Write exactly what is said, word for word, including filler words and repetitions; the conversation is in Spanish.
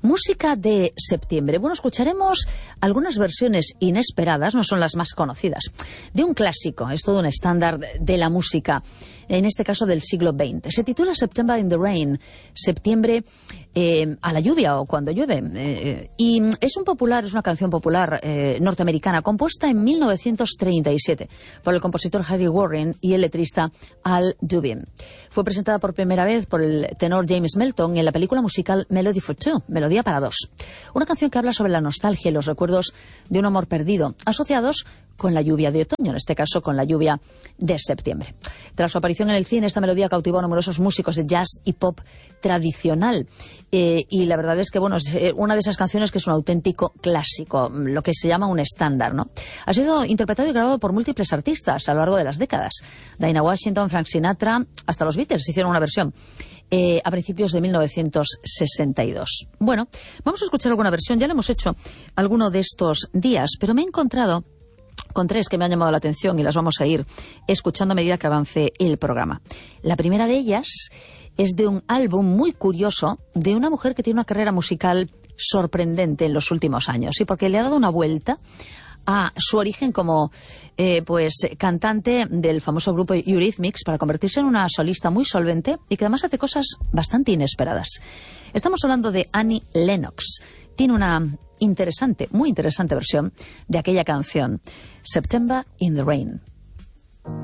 Música de septiembre. Bueno, escucharemos algunas versiones inesperadas, no son las más conocidas, de un clásico, es todo un estándar de la música, en este caso del siglo veinte. Se titula September in the Rain, septiembre eh, a la lluvia o cuando llueve. Eh, y es un popular, es una canción popular eh, norteamericana, compuesta en mil novecientos treinta y siete por el compositor Harry Warren y el letrista Al Dubin. Fue presentada por primera vez por el tenor James Melton en la película musical Melody for Two, Melodía para dos. Una canción que habla sobre la nostalgia y los recuerdos de un amor perdido, asociados con la lluvia de otoño, en este caso con la lluvia de septiembre. Tras su aparición en el cine, esta melodía cautivó a numerosos músicos de jazz y pop tradicional. Eh, y la verdad es que, bueno, es una de esas canciones que es un auténtico clásico, lo que se llama un estándar, ¿no? Ha sido interpretado y grabado por múltiples artistas a lo largo de las décadas. Dinah Washington, Frank Sinatra, hasta los Beatles hicieron una versión. Eh, a principios de mil novecientos sesenta y dos. Bueno, vamos a escuchar alguna versión, ya lo hemos hecho alguno de estos días, pero me he encontrado con tres que me han llamado la atención y las vamos a ir escuchando a medida que avance el programa. La primera de ellas es de un álbum muy curioso de una mujer que tiene una carrera musical sorprendente en los últimos años, y porque le ha dado una vuelta a su origen como eh, pues cantante del famoso grupo Eurythmics para convertirse en una solista muy solvente y que además hace cosas bastante inesperadas. Estamos hablando de Annie Lennox. Tiene una interesante, muy interesante versión de aquella canción, September in the Rain.